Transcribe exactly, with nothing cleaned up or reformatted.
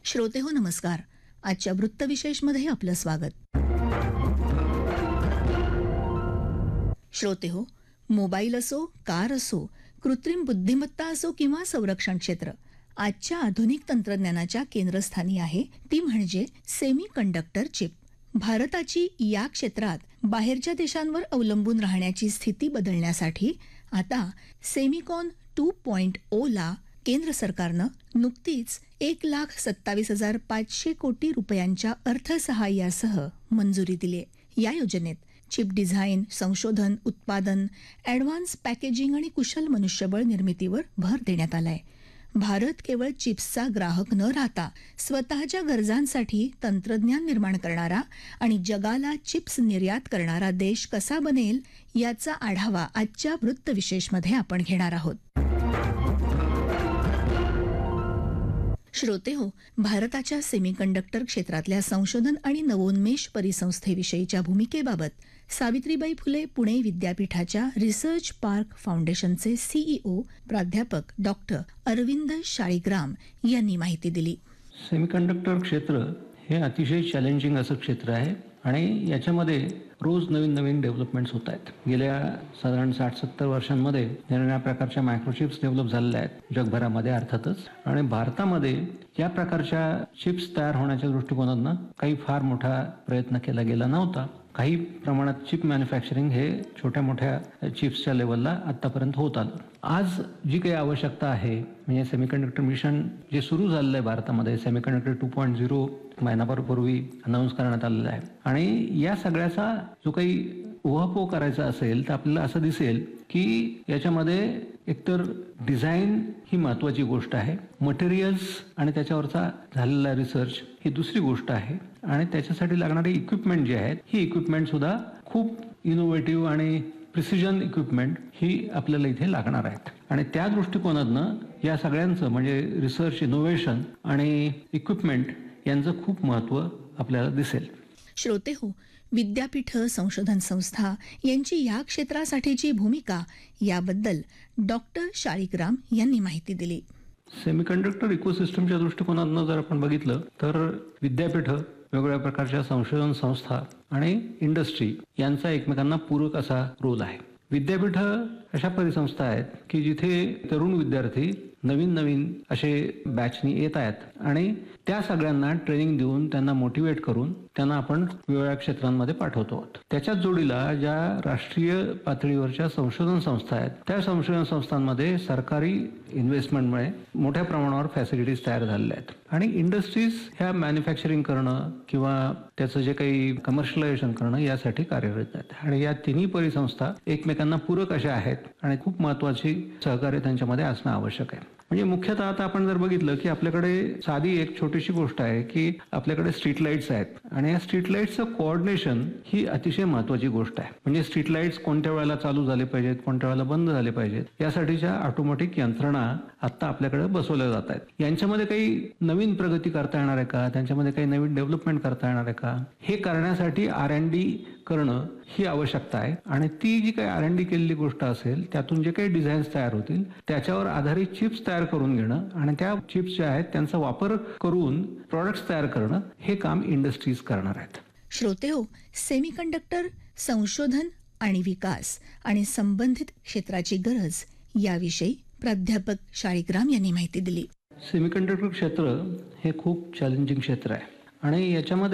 श्रोते हो नमस्कार. आजच्या वृत्तविशेषमध्ये आपलं स्वागत. श्रोते हो, मोबाईल असो, कार असो, कृत्रिम बुद्धिमत्ता असो किंवा संरक्षण क्षेत्र, आजच्या आधुनिक तंत्रज्ञानाच्या केंद्रस्थानी आहे ती म्हणजे सेमी कंडक्टर चिप. भारताची या क्षेत्रात बाहेरच्या देशांवर अवलंबून राहण्याची स्थिती बदलण्यासाठी आता सेमिकॉन टू पॉइंट ओ ला केंद्र सरकारनं नुकतीच एक लाख सत्तावीस हजार पाचशे कोटी रुपयांच्या अर्थसहाय्यासह मंजुरी दिली. या योजनेत चिप डिझाईन, संशोधन, उत्पादन, ॲडव्हान्स पॅकेजिंग आणि कुशल मनुष्यबळ निर्मितीवर भर देण्यात आलाय. भारत केवळ चिप्सचा ग्राहक न राहता स्वतःच्या गरजांसाठी तंत्रज्ञान निर्माण करणारा आणि जगाला चिप्स निर्यात करणारा देश कसा बनेल याचा आढावा आजच्या वृत्तविशेषमध्ये आपण घेणार आहोत. श्रोते हो, भारताच्या सेमीकंडक्टर क्षेत्रातल्या संशोधन आणि नवोन्मेष परिसंस्थेविषयीच्या भूमिकेबाबत सावित्रीबाई फुले पुणे विद्यापीठाच्या रिसर्च पार्क फाउंडेशनचे सीईओ प्राध्यापक डॉक्टर अरविंद शाळीग्राम यांनी माहिती दिली. सेमीकंडक्टर क्षेत्र हे अतिशय चॅलेंजिंग असं क्षेत्र आहे आणि याच्यामध्ये रोज नवीन नवीन डेव्हलपमेंट्स होत आहेत. गेल्या साधारण साठ सत्तर वर्षांमध्ये वेगवेगळ्या प्रकारच्या मायक्रोचिप्स डेव्हलप झालेल्या आहेत जगभरामध्ये अर्थातच, आणि भारतामध्ये या प्रकारच्या चिप्स तयार होण्याच्या दृष्टिकोनातून काही फार मोठा प्रयत्न केला गेला नव्हता. काही प्रमाणात चिप मॅन्युफॅक्चरिंग हे छोट्या मोठ्या चिप्सच्या लेवलला आतापर्यंत होत आलं. आज जी काही आवश्यकता आहे म्हणजे सेमीकंडक्टर मिशन जे सुरू झालेलं आहे भारतामध्ये, semiconductor two point zero महिनाभरपूर्वी announce करण्यात आलेला आहे, आणि या सगळ्याचा जो काही उहापोह करायचा असेल तर आपल्याला असं दिसेल की याच्यामध्ये एकतर डिझाईन ही महत्वाची गोष्ट आहे, मटेरियल्स आणि त्याच्यावरचा झालेला रिसर्च ही दुसरी गोष्ट आहे, आणि त्याच्यासाठी लागणारे इक्विपमेंट जे आहेत ही इक्विपमेंट सुद्धा खूप इनोव्हेटिव्ह आणि प्रिसिजन इक्विपमेंट ही आपल्याला इथे लागणार आहेत. आणि त्या दृष्टिकोनातनं या सगळ्यांचं म्हणजे रिसर्च, इनोव्हेशन आणि इक्विपमेंट यांचं खूप महत्त्व आपल्याला दिसेल. श्रोते हो, विद्यापीठ, संशोधन संस्था यांची या क्षेत्रासाठीची भूमिका याबद्दल डॉक्टर शाळीग्राम यांनी माहिती दिली. सेमीकंडक्टर इकोसिस्टमच्या दृष्टिकोनातून जर आपण बघितलं तर विद्यापीठ, वेगवेगळ्या प्रकारच्या संशोधन संस्था आणि इंडस्ट्री यांचा एकमेकांना पूरक असा रोल आहे. विद्यापीठ अशा परिसंस्था आहेत की जिथे तरुण विद्यार्थी नवीन नवीन असे बॅचनी येत आहेत आणि त्या सगळ्यांना ट्रेनिंग देऊन त्यांना मोटिवेट करून त्यांना आपण वेगवेगळ्या क्षेत्रांमध्ये पाठवतो. त्याच्याच जोडीला ज्या राष्ट्रीय पातळीवरच्या संशोधन संस्था आहेत त्या संशोधन संस्थांमध्ये सरकारी इन्व्हेस्टमेंटमुळे मोठ्या प्रमाणावर फॅसिलिटीज तयार झालेल्या आहेत, आणि इंडस्ट्रीज ह्या मॅन्युफॅक्चरिंग करणं किंवा त्याचं जे काही कमर्शियलायझेशन करणं यासाठी कार्यरत आहेत. आणि या तिन्ही परिसंस्था एकमेकांना पूरक अशा आहेत आणि खूप महत्वाची सहकार्य त्यांच्यामध्ये असणं आवश्यक आहे. म्हणजे मुख्यतः आता आपण जर बघितलं की आपल्याकडे साधी एक छोटीशी गोष्ट आहे की आपल्याकडे स्ट्रीट लाईट्स आहेत, आणि या स्ट्रीट लाईट्सचं कोऑर्डिनेशन ही अतिशय महत्वाची गोष्ट आहे. म्हणजे स्ट्रीट लाईट्स कोणत्या वेळेला चालू झाले पाहिजेत, कोणत्या वेळेला बंद झाले पाहिजेत, यासाठीच्या ऑटोमॅटिक यंत्रणा आता आपल्याकडे बसवल्या जात आहेत. यांच्यामध्ये काही नवीन प्रगती करता येणार आहे का, त्यांच्यामध्ये काही नवीन डेव्हलपमेंट करता येणार आहे का, हे करण्यासाठी आर एन डी करणं ही आवश्यकता आहे. आणि ती जी काही आर एन डी केलेली गोष्ट असेल त्यातून जे काही डिझाईन्स तयार होतील त्याच्यावर आधारित चिप्स तयार करून घेणं आणि त्या चिप्स ज्या आहेत त्यांचा वापर करून प्रॉडक्ट्स तयार करणं हे काम इंडस्ट्रीज करणार आहेत. श्रोते हो, सेमीकंडक्टर संशोधन आणि विकास आणि संबंधित क्षेत्राची गरज याविषयी प्राध्यापक शाळीग्राम यांनी माहिती दिली. सेमीकंडक्टर क्षेत्र हे खूप चॅलेंजिंग क्षेत्र आहे आणि याच्यामध्ये